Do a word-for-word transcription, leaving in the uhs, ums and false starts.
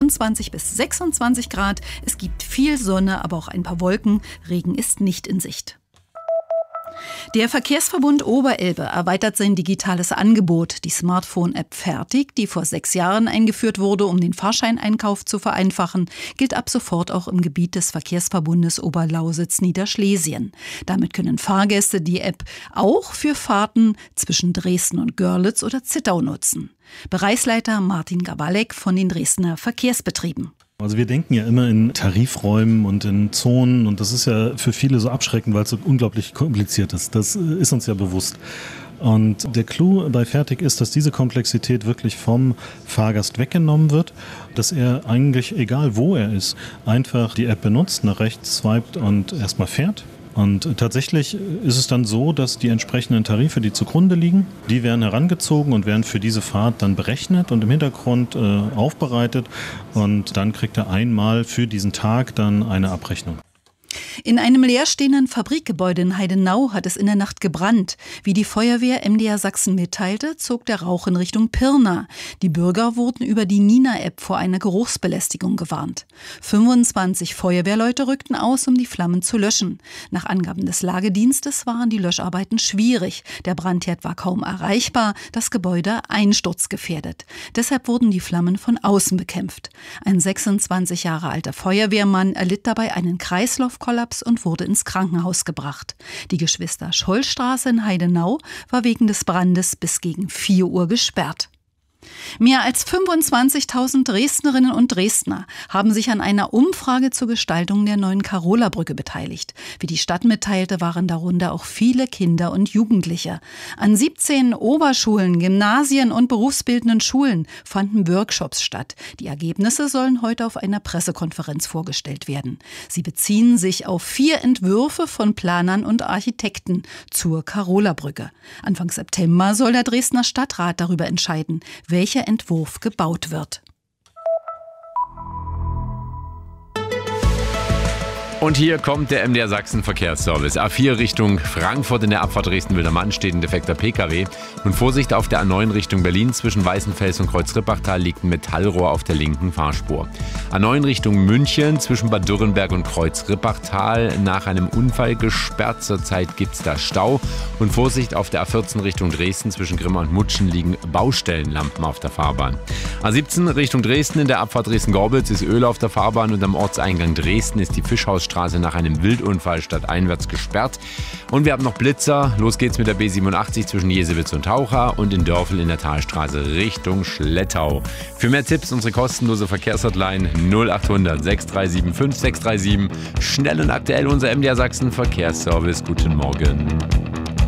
fünfundzwanzig bis sechsundzwanzig Grad. Es gibt viel Sonne, aber auch ein paar Wolken. Regen ist nicht in Sicht. Der Verkehrsverbund Oberelbe erweitert sein digitales Angebot. Die Smartphone-App Fertig, die vor sechs Jahren eingeführt wurde, um den Fahrscheineinkauf zu vereinfachen, gilt ab sofort auch im Gebiet des Verkehrsverbundes Oberlausitz-Niederschlesien. Damit können Fahrgäste die App auch für Fahrten zwischen Dresden und Görlitz oder Zittau nutzen. Bereichsleiter Martin Gabalek von den Dresdner Verkehrsbetrieben. Also wir denken ja immer in Tarifräumen und in Zonen und das ist ja für viele so abschreckend, weil es so unglaublich kompliziert ist. Das ist uns ja bewusst. Und der Clou bei Fertig ist, dass diese Komplexität wirklich vom Fahrgast weggenommen wird, dass er eigentlich, egal wo er ist, einfach die App benutzt, nach rechts swiped und erstmal fährt. Und tatsächlich ist es dann so, dass die entsprechenden Tarife, die zugrunde liegen, die werden herangezogen und werden für diese Fahrt dann berechnet und im Hintergrund äh, aufbereitet. Und dann kriegt er einmal für diesen Tag dann eine Abrechnung. In einem leerstehenden Fabrikgebäude in Heidenau hat es in der Nacht gebrannt. Wie die Feuerwehr M D R Sachsen mitteilte, zog der Rauch in Richtung Pirna. Die Bürger wurden über die Nina-App vor einer Geruchsbelästigung gewarnt. fünfundzwanzig Feuerwehrleute rückten aus, um die Flammen zu löschen. Nach Angaben des Lagedienstes waren die Löscharbeiten schwierig. Der Brandherd war kaum erreichbar, das Gebäude einsturzgefährdet. Deshalb wurden die Flammen von außen bekämpft. Ein sechsundzwanzig Jahre alter Feuerwehrmann erlitt dabei einen Kreislaufkollaps und wurde ins Krankenhaus gebracht. Die Geschwister-Scholl-Straße in Heidenau war wegen des Brandes bis gegen vier Uhr gesperrt. Mehr als fünfundzwanzigtausend Dresdnerinnen und Dresdner haben sich an einer Umfrage zur Gestaltung der neuen Karola-Brücke beteiligt. Wie die Stadt mitteilte, waren darunter auch viele Kinder und Jugendliche. An siebzehn Oberschulen, Gymnasien und berufsbildenden Schulen fanden Workshops statt. Die Ergebnisse sollen heute auf einer Pressekonferenz vorgestellt werden. Sie beziehen sich auf vier Entwürfe von Planern und Architekten zur Karola-Brücke. Anfang September soll der Dresdner Stadtrat darüber entscheiden, welcher Entwurf gebaut wird. Und hier kommt der M D R Sachsen Verkehrsservice. A vier Richtung Frankfurt in der Abfahrt Dresden-Wildermann steht ein defekter Pkw. Und Vorsicht auf der A neun Richtung Berlin zwischen Weißenfels und Kreuz-Rippachtal liegt ein Metallrohr auf der linken Fahrspur. A neun Richtung München zwischen Bad Dürrenberg und Kreuz-Rippachtal nach einem Unfall gesperrt. Zurzeit gibt es da Stau. Und Vorsicht auf der A vierzehn Richtung Dresden zwischen Grimma und Mutschen liegen Baustellenlampen auf der Fahrbahn. A siebzehn Richtung Dresden in der Abfahrt Dresden-Gorbitz ist Öl auf der Fahrbahn und am Ortseingang Dresden ist die Fischhaus Straße nach einem Wildunfall stadteinwärts gesperrt. Und wir haben noch Blitzer. Los geht's mit der B siebenundachtzig zwischen Jesewitz und Taucha und in Dörfel in der Talstraße Richtung Schlettau. Für mehr Tipps unsere kostenlose Verkehrshotline null achthundert sechs drei sieben fünf sechs drei sieben. Schnell und aktuell unser M D R Sachsen Verkehrsservice. Guten Morgen.